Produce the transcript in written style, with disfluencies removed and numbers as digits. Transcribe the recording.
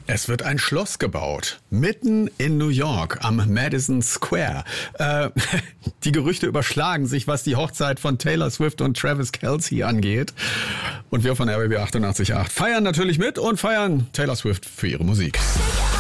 Es wird ein Schloss gebaut, mitten in New York am Madison Square. Die Gerüchte überschlagen sich, was die Hochzeit von Taylor Swift und Travis Kelce angeht. Und wir von RBB 88.8 feiern natürlich mit und feiern Taylor Swift für ihre Musik.